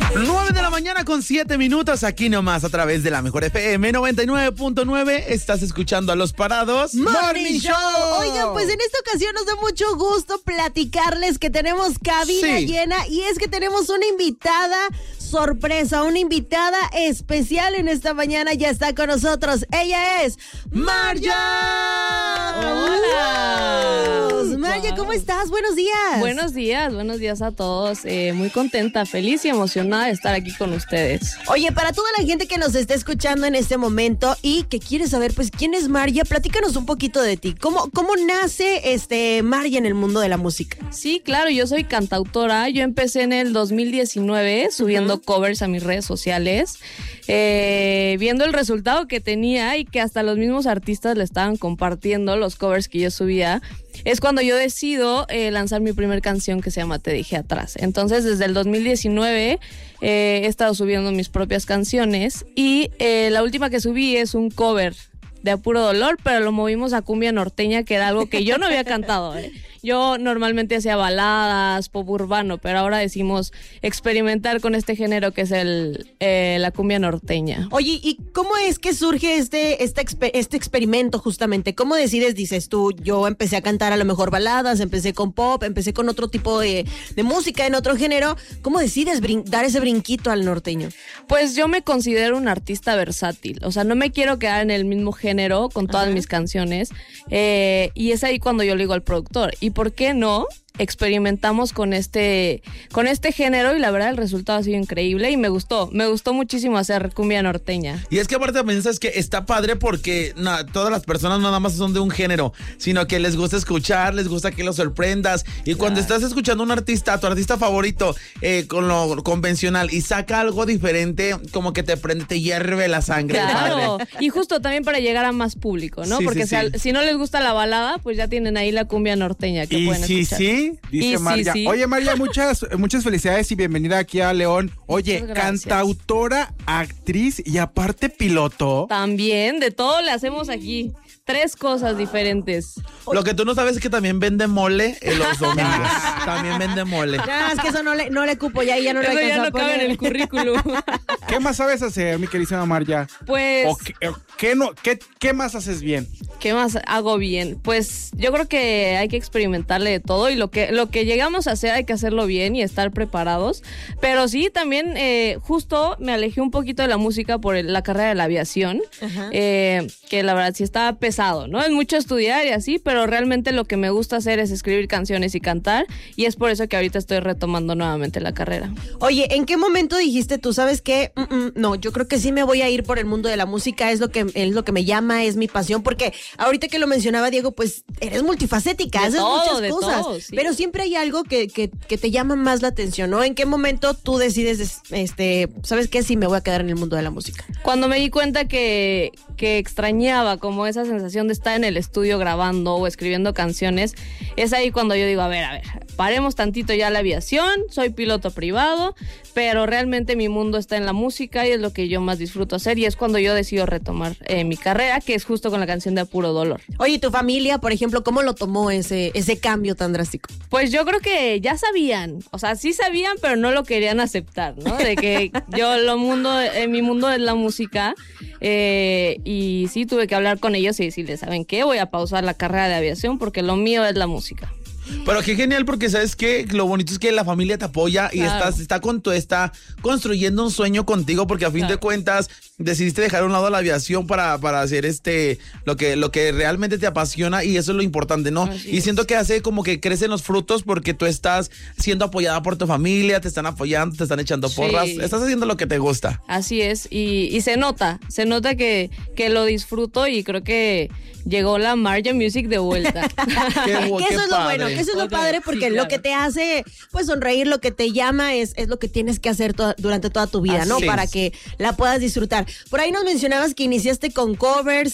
9 de la mañana con 7 minutos, aquí nomás a través de la Mejor FM 99.9. Estás escuchando a Los Parados Morning Show. Oigan, pues en esta ocasión nos da mucho gusto platicarles que tenemos cabina llena y es que tenemos una invitada sorpresa, una invitada especial en esta mañana. Ya está con nosotros. Ella es Marya. Hola. Marya, ¿cómo estás? Buenos días. Buenos días a todos. Muy contenta, feliz y emocionada de estar aquí con ustedes. Oye, para toda la gente que nos está escuchando en este momento y que quiere saber, pues, ¿quién es Marya? Platícanos un poquito de ti. ¿Cómo nace Marya en el mundo de la música? Sí, claro, yo soy cantautora. Yo empecé en el 2019 subiendo covers a mis redes sociales, viendo el resultado que tenía y que hasta los mismos artistas le estaban compartiendo los covers que yo subía. Es cuando yo decido lanzar mi primer canción que se llama Te Dejé Atrás. Entonces, desde el 2019 he estado subiendo mis propias canciones y la última que subí es un cover de A Puro Dolor, pero lo movimos a cumbia norteña, que era algo que yo no había cantado. Yo normalmente hacía baladas, pop urbano, pero ahora decimos experimentar con este género que es la cumbia norteña. Oye, ¿y cómo es que surge este experimento justamente? ¿Cómo decides, dices tú, yo empecé a cantar a lo mejor baladas, empecé con pop, empecé con otro tipo de música en otro género? ¿Cómo decides dar ese brinquito al norteño? Pues yo me considero un artista versátil, o sea, no me quiero quedar en el mismo género con todas mis canciones, y es ahí cuando yo le digo al productor, ¿y por qué no experimentamos con este género? Y la verdad el resultado ha sido increíble y me gustó muchísimo hacer cumbia norteña. Y es que aparte también sabes que está padre porque todas las personas no nada más son de un género, sino que les gusta escuchar, les gusta que los sorprendas. Y cuando estás escuchando a un artista, tu artista favorito, con lo convencional y saca algo diferente, como que te prende, te hierve la sangre. Claro, y justo también para llegar a más público, ¿no? Sí, porque sí. Si no les gusta la balada, pues ya tienen ahí la cumbia norteña que pueden escuchar. Sí, dice Marya. Sí. Oye, Marya, muchas felicidades y bienvenida aquí a León. Oye, cantautora, actriz y aparte piloto. También, de todo le hacemos aquí. 3 cosas diferentes. Lo que tú no sabes es que también vende mole en los domingos. También vende mole. No, es que eso no le cupo ya y ya no Eso lo ya no cabe en el currículum. ¿Qué más sabes hacer, mi queridísima Marya? Pues... ¿Qué más haces bien? ¿Qué más hago bien? Pues yo creo que hay que experimentarle de todo y lo que llegamos a hacer hay que hacerlo bien y estar preparados. Pero sí, también justo me alejé un poquito de la música por la carrera de la aviación, que la verdad sí estaba pesado, ¿no? Es mucho estudiar y así, pero realmente lo que me gusta hacer es escribir canciones y cantar y es por eso que ahorita estoy retomando nuevamente la carrera. Oye, ¿en qué momento dijiste tú, sabes qué? No, yo creo que sí me voy a ir por el mundo de la música, es lo que me llama, es mi pasión, porque ahorita que lo mencionaba Diego, pues eres multifacética, haces muchas cosas, todo, sí. Pero siempre hay algo que te llama más la atención, ¿no? ¿En qué momento tú decides, sabes qué? Sí me voy a quedar en el mundo de la música. Cuando me di cuenta que extrañaba como esa sensación de estar en el estudio grabando o escribiendo canciones, es ahí cuando yo digo, a ver, paremos tantito ya la aviación, soy piloto privado, pero realmente mi mundo está en la música y es lo que yo más disfruto hacer y es cuando yo decido retomar mi carrera, que es justo con la canción de A Puro Dolor. Oye, ¿tu familia, por ejemplo, cómo lo tomó ese cambio tan drástico? Pues yo creo que ya sabían, o sea, sí sabían, pero no lo querían aceptar, ¿no? De que mi mundo es la música, y sí tuve que hablar con ellos y decirles, ¿saben qué? Voy a pausar la carrera de aviación porque lo mío es la música. Pero qué genial, porque sabes que lo bonito es que la familia te apoya y claro. está construyendo un sueño contigo, porque a fin de cuentas decidiste dejar a un lado la aviación para hacer lo que realmente te apasiona, y eso es lo importante, ¿no? Así y siento que hace como que crecen los frutos porque tú estás siendo apoyada por tu familia, te están apoyando, te están echando porras, estás haciendo lo que te gusta. Así es, y se nota que lo disfruto y creo que llegó la Marya Music de vuelta. Que eso es lo bueno, que eso es lo padre, porque sí, claro. Lo que te hace pues sonreír, lo que te llama es lo que tienes que hacer durante toda tu vida, ¿no? Para que la puedas disfrutar. Por ahí nos mencionabas que iniciaste con covers,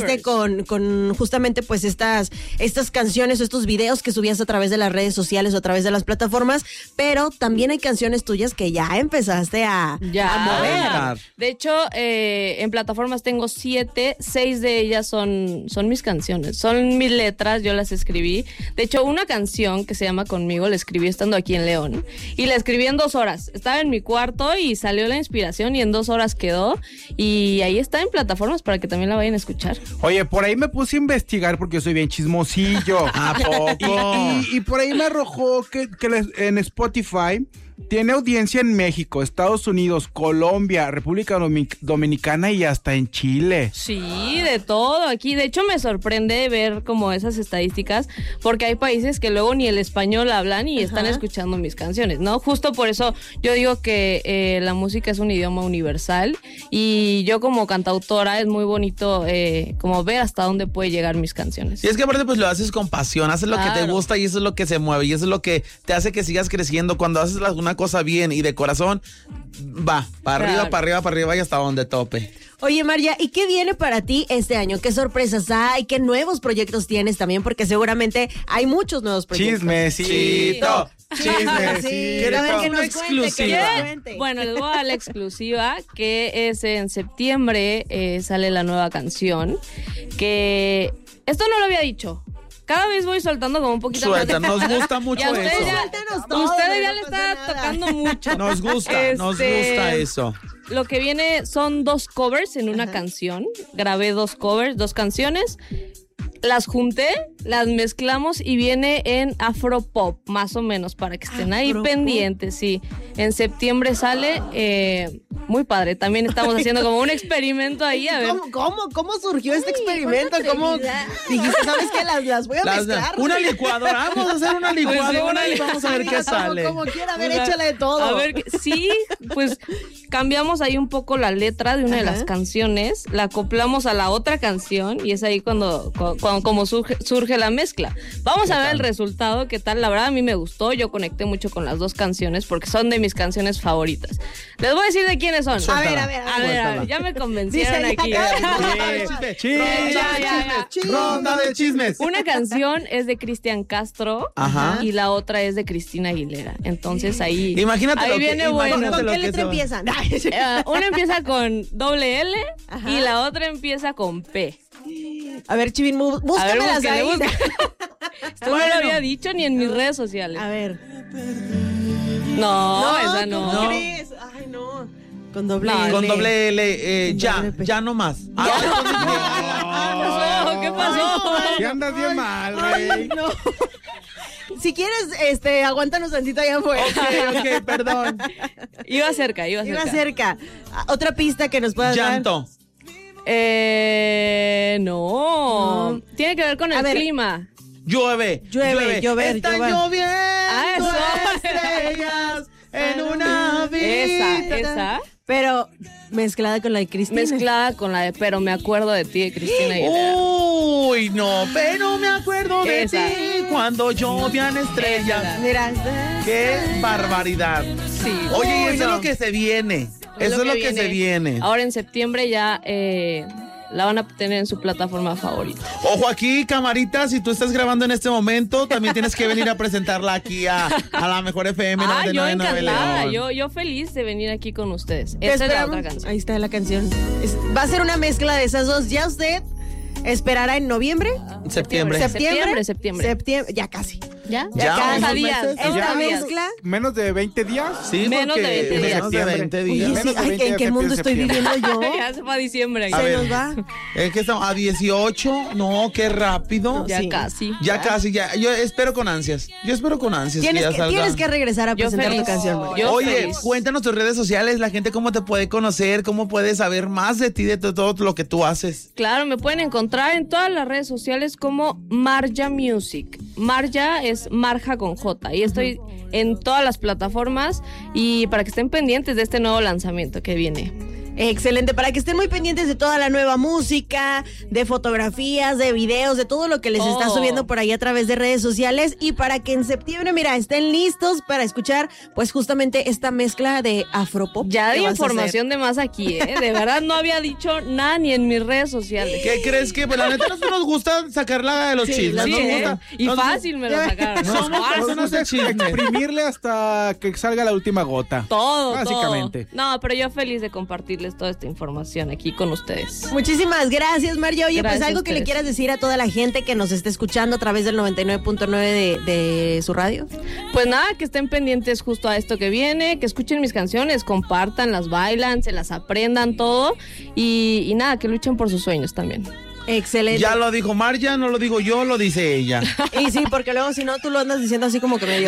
con justamente pues estas canciones o estos videos que subías a través de las redes sociales o a través de las plataformas, pero también hay canciones tuyas que ya empezaste a mover. De hecho, en plataformas tengo 7, 6 de ellas son mis canciones, son mis letras, yo las escribí. De hecho, una una canción que se llama Conmigo, la escribí estando aquí en León y la escribí en 2 horas. Estaba en mi cuarto y salió la inspiración y en 2 horas quedó y ahí está en plataformas para que también la vayan a escuchar. Oye, por ahí me puse a investigar porque yo soy bien chismosillo. ¿A poco? Y por ahí me arrojó que en Spotify tiene audiencia en México, Estados Unidos, Colombia, República Dominicana y hasta en Chile. Sí, de todo aquí. De hecho, me sorprende ver como esas estadísticas, porque hay países que luego ni el español hablan y están escuchando mis canciones, ¿no? Justo por eso yo digo que la música es un idioma universal y yo como cantautora es muy bonito como ver hasta dónde puede llegar mis canciones. Y es que aparte pues lo haces con pasión, haces lo que te gusta y eso es lo que se mueve y eso es lo que te hace que sigas creciendo. Cuando haces una cosa bien y de corazón, va, para arriba, para arriba, para arriba y hasta donde tope. Oye, Marya, ¿y qué viene para ti este año? ¿Qué sorpresas hay? ¿Qué nuevos proyectos tienes también? Porque seguramente hay muchos nuevos proyectos. Chismecito. Chismecito. ¿Quieres ver que nos exclusiva? Bueno, les voy a dar la exclusiva, que es en septiembre sale la nueva canción, que esto no lo había dicho. Cada vez voy soltando como un poquito. Suelta, nos gusta mucho eso. Ustedes ya le están tocando mucho. Nos gusta eso. Lo que viene son 2 covers en una canción. Grabé 2 covers, 2 canciones. Las junté, las mezclamos y viene en afropop, más o menos, para que estén ahí pendientes. Sí, en septiembre sale, muy padre. También estamos haciendo como un experimento ahí. A ver. ¿Cómo surgió este experimento? ¿Cómo dijiste, sabes qué? Las voy a mezclar. Una licuadora, vamos a hacer una licuadora y vamos a ver qué sale. Como quiera, a ver, échale de todo. A ver, sí, pues cambiamos ahí un poco la letra de una de las canciones, la acoplamos a la otra canción y es ahí cuando surge la mezcla. Vamos a ver el resultado, qué tal. La verdad a mí me gustó, yo conecté mucho con las 2 canciones porque son de mis canciones favoritas. Les voy a decir de quiénes son. A ver, ya me convencieron aquí. Ronda de chismes. Una canción es de Cristian Castro y la otra es de Cristina Aguilera. Entonces ahí viene bueno. ¿Con qué letra empiezan? Una empieza con doble L y la otra empieza con P. A ver, Chivín, búscamelas ahí. Esto no lo había dicho ni en mis redes sociales. A ver. No, esa no. ¿Cómo crees? Ay, no. Con doble L. Con doble L, ya no más. ¿Qué pasó? ¿Qué andas bien mal, güey? No. Si quieres, aguántanos tantito allá afuera. Ok, perdón. Iba cerca. Otra pista que nos puedas dar. Llanto. No. Tiene que ver con el clima. Llueve. Están lloviendo estrellas en una vida. Esa. Pero mezclada con la de Cristina. Mezclada con la de Pero me acuerdo de ti, de Cristina Aguilera. Uy, no, pero me acuerdo de ti cuando llovían estrellas. Mira. ¡Qué barbaridad! Sí. Oye, y eso es lo que se viene. Eso es lo que se viene. Ahora en septiembre ya la van a tener en su plataforma favorita. Ojo aquí, camarita, si tú estás grabando en este momento, también tienes que venir a presentarla aquí a la Mejor FM 99.9 yo encantada, León. yo feliz de venir aquí con ustedes. Esta es la otra canción. Ahí está la canción. Va a ser una mezcla de esas dos. Ya usted esperará en noviembre. Septiembre. Ya casi. ¿Ya? Cada día. Esta mezcla. ¿Menos de 20 días? Sí, menos de 20 días. Menos de 20 días. Oye, sí, ay, ¿en qué mundo estoy viviendo yo? Ya se va a diciembre. A Se ver, nos va. Es que estamos a 18. No, qué rápido. Ya Sí. casi. Ya casi. Yo espero con ansias. Tienes que regresar a presentar tu canción. María. Oye, feliz. cuéntanos tus redes sociales, la gente cómo te puede conocer, cómo puede saber más de ti, de todo lo que tú haces. Claro, me pueden encontrar en todas las redes sociales como Marya Music. Marya es Marja con J. Y estoy en todas las plataformas y para que estén pendientes de este nuevo lanzamiento que viene. Excelente, para que estén muy pendientes de toda la nueva música, de fotografías, de videos, de todo lo que les está subiendo por ahí a través de redes sociales y para que en septiembre, mira, estén listos para escuchar pues justamente esta mezcla de afropop. Ya de información de más aquí, ¿eh? De verdad no había dicho nada ni en mis redes sociales. ¿Qué crees que? Pues la neta nos gusta sacarla de los chismes. Sí, nos gusta, y fácil me lo sacaron. Somos personas de chismes. Exprimirle hasta que salga la última gota. Todo, básicamente. todo. No, pero yo feliz de compartirles compartirles toda esta información aquí con ustedes. Muchísimas gracias, María. Oye, Gracias pues algo que le quieras decir a toda la gente que nos esté escuchando a través del 99.9 de su radio. Pues nada, que estén pendientes justo a esto que viene, que escuchen mis canciones, compartan, las bailan, se las aprendan todo y nada, que luchen por sus sueños también. Excelente. Ya lo dijo Marja, no lo digo yo, lo dice ella. Y sí, porque luego si no, tú lo andas diciendo así como que medio